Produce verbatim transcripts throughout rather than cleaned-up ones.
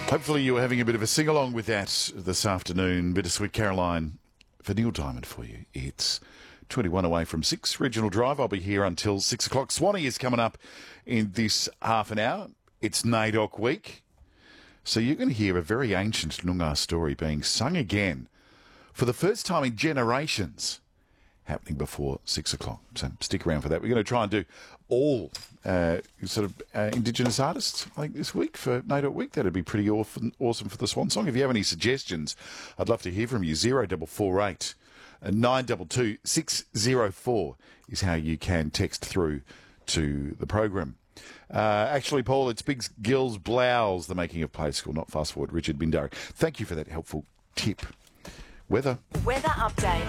Hopefully you were having a bit of a sing-along with that this afternoon. Bittersweet Caroline for Neil Diamond for you. It's twenty-one away from six. Regional Drive. I'll be here until six o'clock. Swanee is coming up in this half an hour. It's NAIDOC week. So you're going to hear a very ancient Noongar story being sung again for the first time in generations, happening before six o'clock. So stick around for that. We're going to try and do all uh, sort of uh, Indigenous artists, I think, this week for NAIDOC week. That'd be pretty awesome, awesome for the Swan Song. If you have any suggestions, I'd love to hear from you. zero four four eight nine two two six zero four is how you can text through to the program. Uh, actually, Paul, it's Big Gills Blouse, the making of Play School, not Fast Forward. Richard Bindari. Thank you for that helpful tip. Weather. Weather update.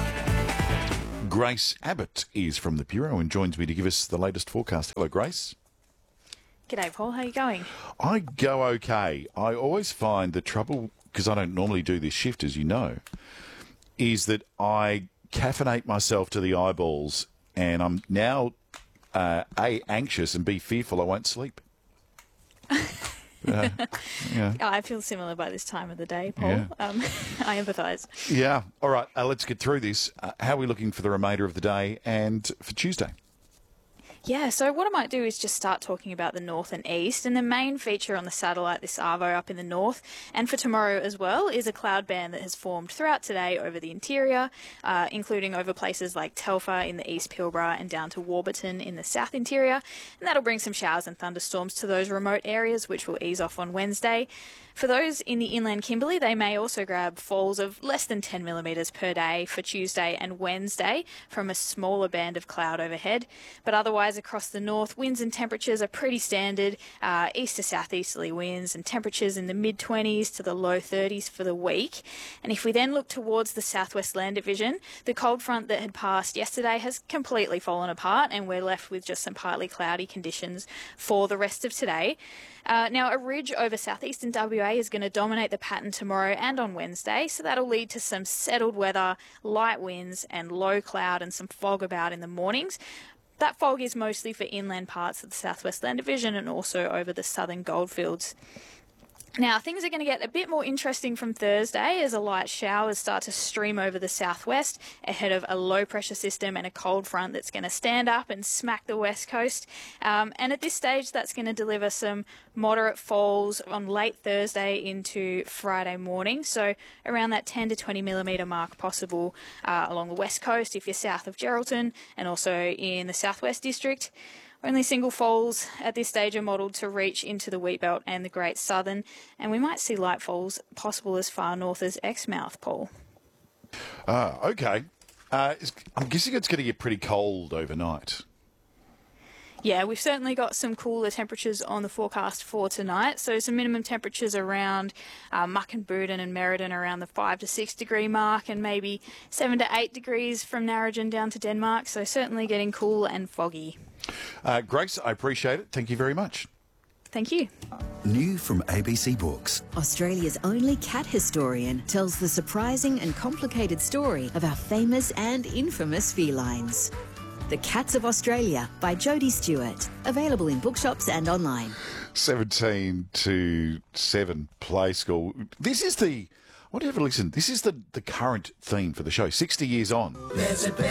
Grace Abbott is from the Bureau and joins me to give us the latest forecast. Hello, Grace. G'day, Paul. How are you going? I go okay. I always find the trouble, because I don't normally do this shift, as you know, is that I caffeinate myself to the eyeballs, and I'm now uh, A, anxious, and B, fearful I won't sleep. Uh, yeah. Oh, I feel similar by this time of the day, Paul. Yeah. Um, I empathise. Yeah. All right. Uh, let's get through this. Uh, how are we looking for the remainder of the day and for Tuesday? Yeah, so what I might do is just start talking about the north and east, and the main feature on the satellite, this Arvo up in the north, and for tomorrow as well, is a cloud band that has formed throughout today over the interior, uh, including over places like Telfer in the East Pilbara and down to Warburton in the south interior, and that'll bring some showers and thunderstorms to those remote areas, which will ease off on Wednesday. For those in the inland Kimberley, they may also grab falls of less than ten millimetres per day for Tuesday and Wednesday from a smaller band of cloud overhead. But otherwise, across the north, winds and temperatures are pretty standard, uh, east to southeasterly winds and temperatures in the mid-twenties to the low thirties for the week. And if we then look towards the southwest land division, the cold front that had passed yesterday has completely fallen apart, and we're left with just some partly cloudy conditions for the rest of today. Uh, now, a ridge over southeastern W A is going to dominate the pattern tomorrow and on Wednesday, so that'll lead to some settled weather, light winds and low cloud and some fog about in the mornings. That fog is mostly for inland parts of the southwest land division and also over the southern goldfields. Now, things are going to get a bit more interesting from Thursday as a light showers start to stream over the southwest ahead of a low-pressure system and a cold front that's going to stand up and smack the west coast. Um, and at this stage, that's going to deliver some moderate falls on late Thursday into Friday morning. So around that ten to twenty millimetre mark possible uh, along the west coast if you're south of Geraldton, and also in the southwest district. Only single falls at this stage are modelled to reach into the Wheatbelt and the Great Southern, and we might see light falls possible as far north as Exmouth, Paul. Ah, okay. Uh, I'm guessing it's going to get pretty cold overnight. Yeah, we've certainly got some cooler temperatures on the forecast for tonight. So some minimum temperatures around uh, Muckenbudden and Merredin around the five to six degree mark, and maybe seven to eight degrees from Narrogin down to Denmark. So certainly getting cool and foggy. Uh, Grace, I appreciate it. Thank you very much. Thank you. New from A B C Books. Australia's only cat historian tells the surprising and complicated story of our famous and infamous felines. The Cats of Australia by Jodie Stewart. Available in bookshops and online. seventeen to seven Play School. This is the, I want you to have a listen, this is the, the current theme for the show, sixty years on.